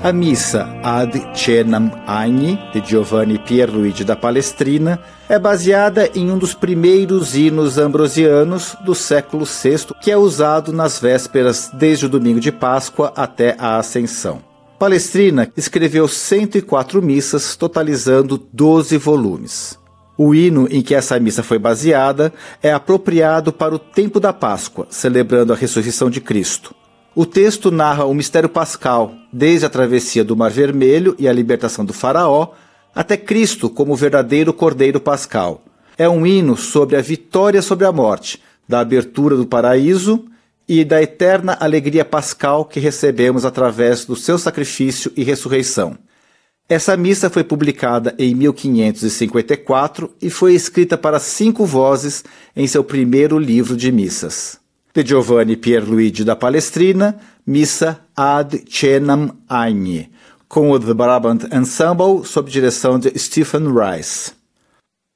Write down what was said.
A missa Ad Cenam Agni, de Giovanni Pierluigi da Palestrina, é baseada em um dos primeiros hinos ambrosianos do século VI, que é usado nas vésperas desde o domingo de Páscoa até a Ascensão. Palestrina escreveu 104 missas, totalizando 12 volumes. O hino em que essa missa foi baseada é apropriado para o tempo da Páscoa, celebrando a ressurreição de Cristo. O texto narra o mistério pascal, desde a travessia do Mar Vermelho e a libertação do faraó, até Cristo como verdadeiro Cordeiro Pascal. É um hino sobre a vitória sobre a morte, da abertura do paraíso e da eterna alegria pascal que recebemos através do seu sacrifício e ressurreição. Essa missa foi publicada em 1554 e foi escrita para 5 vozes em seu primeiro livro de missas. De Giovanni Pierluigi da Palestrina, missa Ad Cenam Agni, com o The Brabant Ensemble sob direção de Stephen Rice.